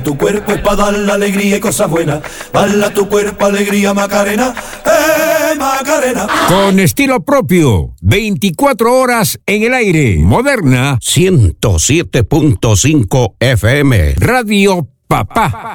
Tu cuerpo es para dar la alegría y cosas buenas. Bala tu cuerpo, alegría, Macarena. Macarena. Con estilo propio, 24 horas en el aire. Moderna 107.5 FM. Radio Papá.